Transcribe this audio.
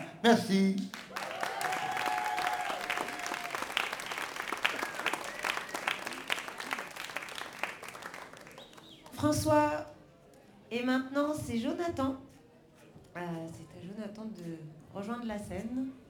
Merci. François, et maintenant c'est Jonathan. C'est à Jonathan de rejoindre la scène.